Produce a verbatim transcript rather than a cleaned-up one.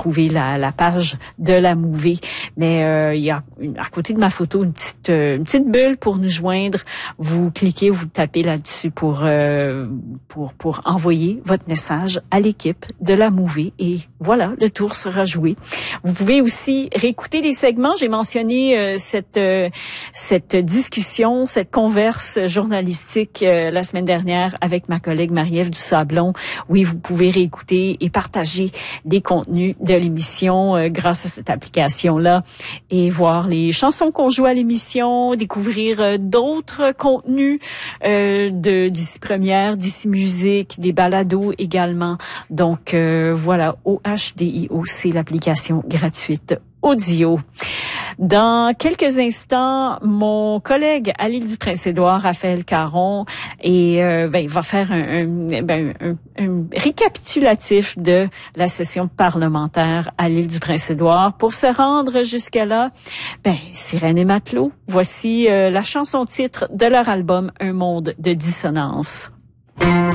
trouver la, la page de la Mouvée. Mais euh, il y a une, à côté de ma photo une petite euh, une petite bulle pour nous joindre. Vous cliquez, vous tapez là-dessus pour euh, pour pour envoyer votre message à l'équipe de la Mouvée et voilà, le tour sera joué. Vous pouvez aussi réécouter des segments. J'ai mentionné euh, cette euh, cette discussion, cette converse journalistique euh, la semaine dernière avec ma collègue Marie-Ève Dusablon. Oui, vous pouvez réécouter et partager les contenus de l'émission euh, grâce à cette application-là et voir les chansons qu'on joue à l'émission, découvrir euh, d'autres contenus euh, de d'ici première, d'ici musique, des balados également. Donc euh, voilà, O H D I O, c'est l'application gratuite audio. Dans quelques instants, mon collègue à l'île du Prince-Édouard, Raphaël Caron, et euh, ben, il va faire un, un, ben, un, un récapitulatif de la session parlementaire à l'île du Prince-Édouard. Pour se rendre jusqu'à là, ben, Sirène et Matelot, voici euh, la chanson titre de leur album Un monde de dissonance.